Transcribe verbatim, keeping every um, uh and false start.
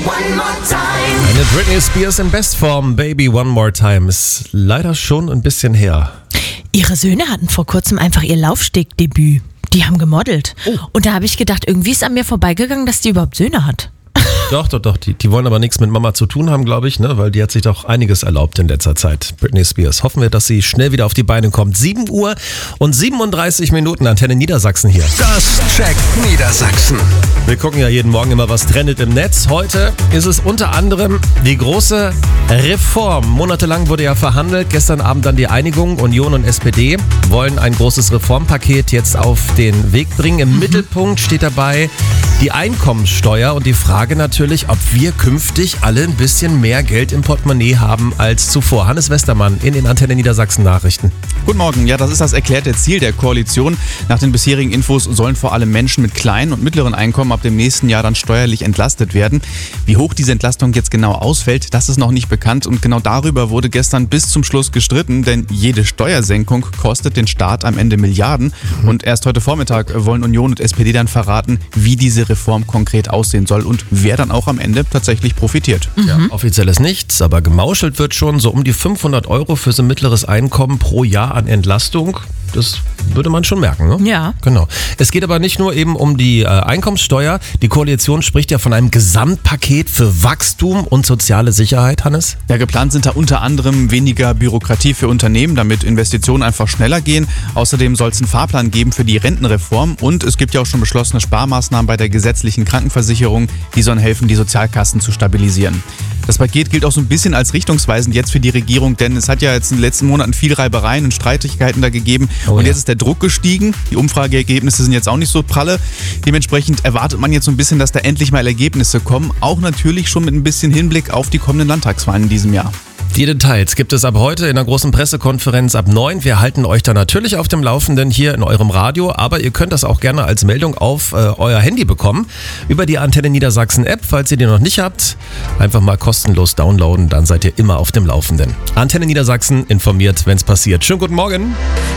Eine Britney Spears in Bestform, Baby One More Time, ist leider schon ein bisschen her. Ihre Söhne hatten vor kurzem einfach ihr Laufstegdebüt. Die haben gemodelt. Oh. Und da habe ich gedacht, irgendwie ist an mir vorbeigegangen, dass die überhaupt Söhne hat. Doch, doch, doch. Die, die wollen aber nichts mit Mama zu tun haben, glaube ich, ne? Weil die hat sich doch einiges erlaubt in letzter Zeit. Britney Spears. Hoffen wir, dass sie schnell wieder auf die Beine kommt. sieben Uhr und siebenunddreißig Minuten, Antenne Niedersachsen hier. Das checkt Niedersachsen. Wir gucken ja jeden Morgen immer, was trendet im Netz. Heute ist es unter anderem die große Reform. Monatelang wurde ja verhandelt. Gestern Abend dann die Einigung. Union und S P D wollen ein großes Reformpaket jetzt auf den Weg bringen. Im mhm. Mittelpunkt steht dabei die Einkommenssteuer und die Frage natürlich, ob wir künftig alle ein bisschen mehr Geld im Portemonnaie haben als zuvor. Hannes Westermann in den Antenne Niedersachsen Nachrichten. Guten Morgen. Ja, das ist das erklärte Ziel der Koalition. Nach den bisherigen Infos sollen vor allem Menschen mit kleinen und mittleren Einkommen ab dem nächsten Jahr dann steuerlich entlastet werden. Wie hoch diese Entlastung jetzt genau ausfällt, das ist noch nicht bekannt und genau darüber wurde gestern bis zum Schluss gestritten, denn jede Steuersenkung kostet den Staat am Ende Milliarden. Mhm. Und erst heute Vormittag wollen Union und S P D dann verraten, wie diese Reform konkret aussehen soll und wer dann auch am Ende tatsächlich profitiert. Mhm. Ja, offiziell ist nichts, aber gemauschelt wird schon so um die fünfhundert Euro für so ein mittleres Einkommen pro Jahr an Entlastung. Das würde man schon merken, ne? Ja. Genau. Es geht aber nicht nur eben um die äh, Einkommenssteuer. Die Koalition spricht ja von einem Gesamtpaket für Wachstum und soziale Sicherheit, Hannes. Ja, geplant sind da unter anderem weniger Bürokratie für Unternehmen, damit Investitionen einfach schneller gehen. Außerdem soll es einen Fahrplan geben für die Rentenreform und es gibt ja auch schon beschlossene Sparmaßnahmen bei der gesetzlichen Krankenversicherung. Die sollen helfen, die Sozialkassen zu stabilisieren. Das Paket gilt auch so ein bisschen als richtungsweisend jetzt für die Regierung, denn es hat ja jetzt in den letzten Monaten viel Reibereien und Streitigkeiten da gegeben. Oh, und jetzt ja. ist der Druck gestiegen. Die Umfrageergebnisse sind jetzt auch nicht so pralle. Dementsprechend erwartet man jetzt so ein bisschen, dass da endlich mal Ergebnisse kommen. Auch natürlich schon mit ein bisschen Hinblick auf die kommenden Landtagswahlen in diesem Jahr. Die Details gibt es ab heute in der großen Pressekonferenz ab neun. Wir halten euch da natürlich auf dem Laufenden hier in eurem Radio, aber ihr könnt das auch gerne als Meldung auf äh, euer Handy bekommen über die Antenne Niedersachsen App. Falls ihr die noch nicht habt, einfach mal kostenlos downloaden, dann seid ihr immer auf dem Laufenden. Antenne Niedersachsen informiert, wenn es passiert. Schönen guten Morgen.